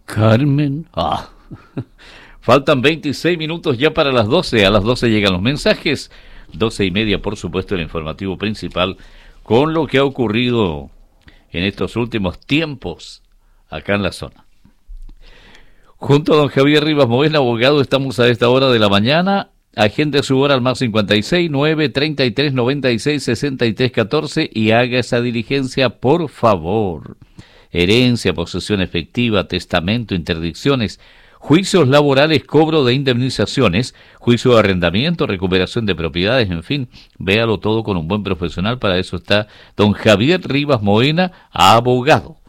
Carmen. Faltan 26 minutos ya para las 12. A las 12 llegan los mensajes. 12:30, por supuesto, el informativo principal con lo que ha ocurrido en estos últimos tiempos acá en la zona. Junto a don Javier Rivas Movena, abogado, estamos a esta hora de la mañana. Agende su hora al más 56 9 33 96 63 14 y haga esa diligencia, por favor. Herencia, posesión efectiva, testamento, interdicciones, juicios laborales, cobro de indemnizaciones, juicio de arrendamiento, recuperación de propiedades, en fin, véalo todo con un buen profesional. Para eso está don Javier Rivas Movena, abogado.